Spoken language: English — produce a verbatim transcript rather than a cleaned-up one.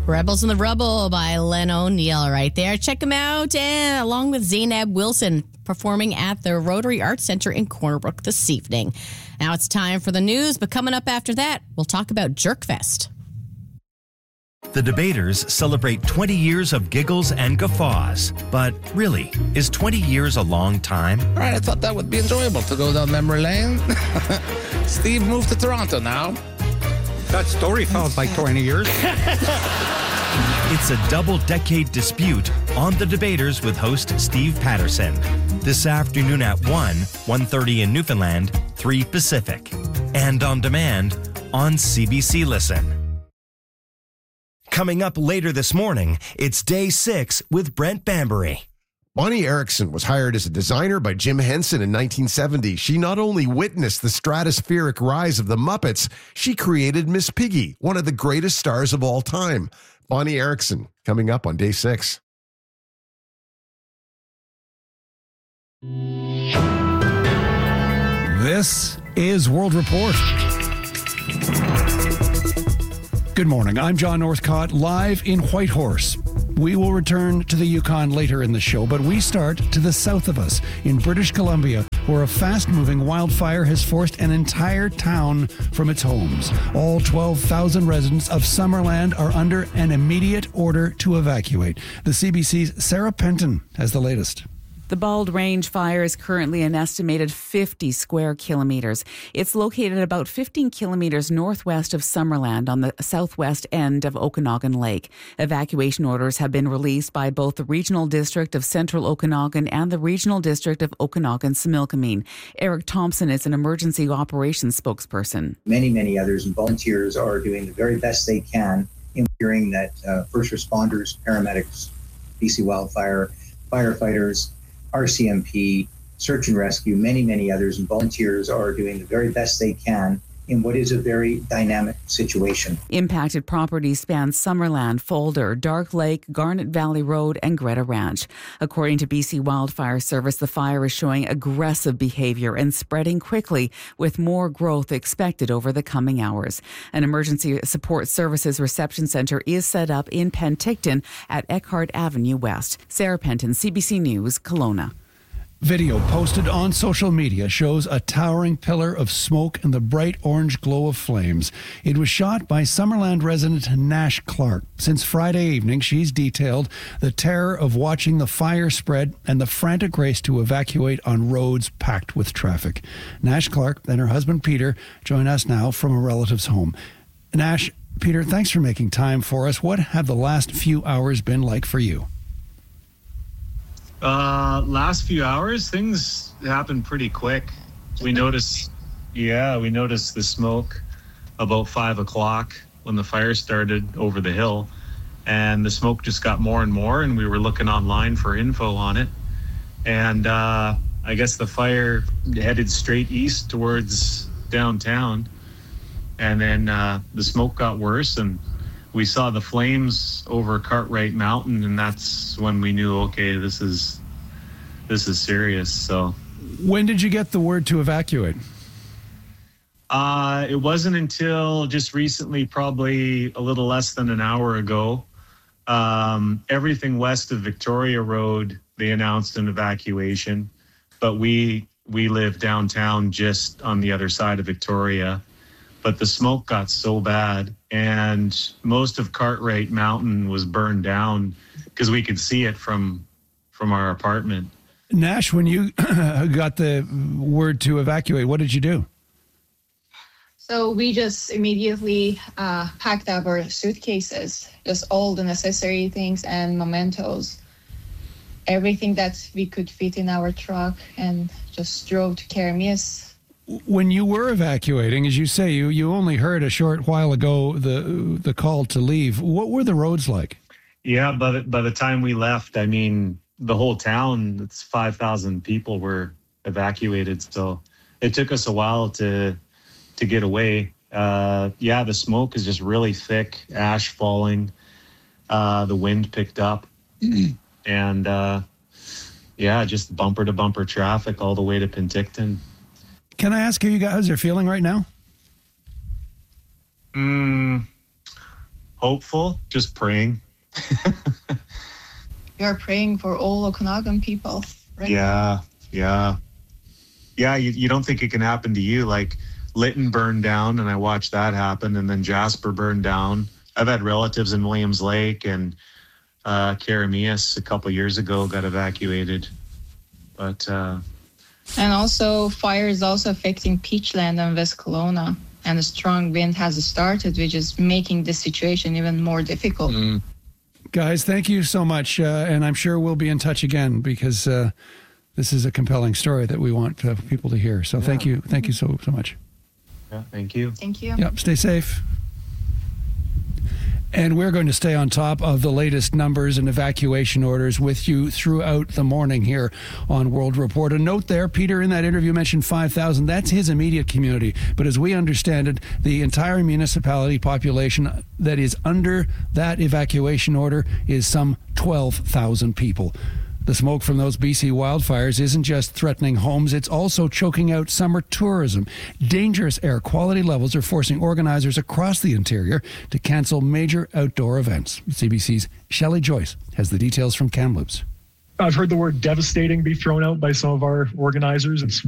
Rebels in the Rubble by Len O'Neill right there. Check them out, and along with Zainab Wilson, performing at the Rotary Arts Center in Corner Brook this evening. Now it's time for the news, but coming up after that, we'll talk about Jerkfest. The Debaters celebrate twenty years of giggles and guffaws. But really, is twenty years a long time? All right, I thought that would be enjoyable to go down memory lane. Steve moved to Toronto now. That story felt like twenty years. It's a double-decade dispute on The Debaters with host Steve Patterson. This afternoon at one, one thirty in Newfoundland, three Pacific. And on demand on C B C Listen. Coming up later this morning, it's Day six with Brent Bambury. Bonnie Erickson was hired as a designer by Jim Henson in nineteen seventy. She not only witnessed the stratospheric rise of the Muppets, she created Miss Piggy, one of the greatest stars of all time. Bonnie Erickson, coming up on Day six. This is World Report. Good morning. I'm John Northcott, live in Whitehorse. We will return to the Yukon later in the show, but we start to the south of us, in British Columbia, where a fast-moving wildfire has forced an entire town from its homes. All twelve thousand residents of Summerland are under an immediate order to evacuate. The C B C's Sarah Penton has the latest. The Bald Range fire is currently an estimated fifty square kilometres. It's located about fifteen kilometres northwest of Summerland on the southwest end of Okanagan Lake. Evacuation orders have been released by both the Regional District of Central Okanagan and the Regional District of Okanagan-Similkameen. Eric Thompson is an emergency operations spokesperson. Many, many others and volunteers are doing the very best they can in ensuring that uh, first responders, paramedics, B C Wildfire, firefighters, R C M P, search and rescue, many, many others, and volunteers are doing the very best they can in what is a very dynamic situation. Impacted properties span Summerland, Folder, Dark Lake, Garnet Valley Road, and Greta Ranch. According to B C Wildfire Service, the fire is showing aggressive behavior and spreading quickly, with more growth expected over the coming hours. An emergency support services reception centre is set up in Penticton at Eckhart Avenue West. Sarah Penton, C B C News, Kelowna. Video posted on social media shows a towering pillar of smoke and the bright orange glow of flames. It was shot by Summerland resident Nash Clark. Since Friday evening, she's detailed the terror of watching the fire spread and the frantic race to evacuate on roads packed with traffic. Nash Clark and her husband Peter join us now from a relative's home. Nash, Peter, thanks for making time for us. What have the last few hours been like for you? Uh, last few hours, things happened pretty quick. We noticed, yeah, we noticed the smoke about five o'clock when the fire started over the hill, and the smoke just got more and more, and we were looking online for info on it. And uh, I guess the fire headed straight east towards downtown, and then uh, the smoke got worse, and we saw the flames over Cartwright Mountain, and that's when we knew, okay, this is this is serious. So, when did you get the word to evacuate? Uh, it wasn't until just recently, probably a little less than an hour ago. Um, everything west of Victoria Road, they announced an evacuation, but we we live downtown, just on the other side of Victoria. But the smoke got so bad, and most of Cartwright Mountain was burned down because we could see it from from our apartment. Nash, when you got the word to evacuate, what did you do? So we just immediately uh, packed up our suitcases, just all the necessary things and mementos, everything that we could fit in our truck, and just drove to Keremeos. When you were evacuating, as you say, you, you only heard a short while ago the the call to leave. What were the roads like? Yeah, by the, by the time we left, I mean, the whole town, it's five thousand people were evacuated. So it took us a while to to get away. Uh, yeah, the smoke is just really thick, ash falling. Uh, the wind picked up. and, uh, yeah, just bumper-to-bumper traffic all the way to Penticton. Can I ask how you guys are feeling right now? Mm, hopeful, just praying. We are praying for all Okanagan people. Right? Yeah, yeah. Yeah, you, you don't think it can happen to you. Like Lytton burned down, and I watched that happen, and then Jasper burned down. I've had relatives in Williams Lake, and uh, Karamias a couple years ago got evacuated. But uh, and also, fire is also affecting Peachland and West Kelowna, and a strong wind has started, which is making this situation even more difficult. Mm. Guys, thank you so much, uh, and I'm sure we'll be in touch again because uh, this is a compelling story that we want uh, people to hear. So yeah. thank you, thank you so so much. Yeah, thank you. Thank you. Yep, stay safe. And we're going to stay on top of the latest numbers and evacuation orders with you throughout the morning here on World Report. A note there, Peter, in that interview mentioned five thousand. That's his immediate community. But as we understand it, the entire municipality population that is under that evacuation order is some twelve thousand people. The smoke from those B C wildfires isn't just threatening homes, it's also choking out summer tourism. Dangerous air quality levels are forcing organizers across the interior to cancel major outdoor events. C B C's Shelley Joyce has the details from Kamloops. I've heard the word devastating be thrown out by some of our organizers. It's